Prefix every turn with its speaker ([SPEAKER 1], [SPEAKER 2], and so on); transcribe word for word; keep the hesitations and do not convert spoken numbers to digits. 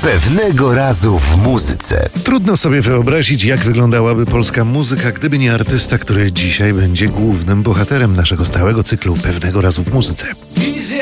[SPEAKER 1] Pewnego razu w muzyce.
[SPEAKER 2] Trudno sobie wyobrazić, jak wyglądałaby polska muzyka, gdyby nie artysta, który dzisiaj będzie głównym bohaterem naszego stałego cyklu Pewnego razu w muzyce.
[SPEAKER 3] Wizja